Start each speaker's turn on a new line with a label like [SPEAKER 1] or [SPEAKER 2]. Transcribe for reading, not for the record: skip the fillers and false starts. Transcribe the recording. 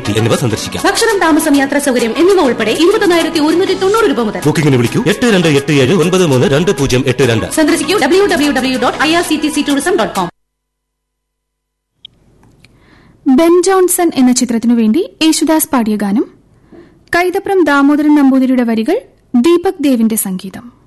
[SPEAKER 1] University എന്നിവ സന്ദർശിക്കാം.
[SPEAKER 2] ഭക്ഷണം, താമസം, യാത്രാ സൗകര്യം എന്നിവ ഉൾപ്പെടെ 21,190 രൂപ മുതൽ.
[SPEAKER 1] ബുക്കിംഗിന് വിളിക്കൂ 8287932082.
[SPEAKER 2] സന്ദർശിക്കൂ www.irctctourism.com.
[SPEAKER 3] ബെൻ ജോൺസൺ എന്ന ചിത്രത്തിനുവേണ്ടി യേശുദാസ് പാടിയ ഗാനം. കൈതപ്രം ദാമോദരൻ നമ്പൂതിരിയുടെ വരികൾ, ദീപക് ദേവിന്റെ സംഗീതം.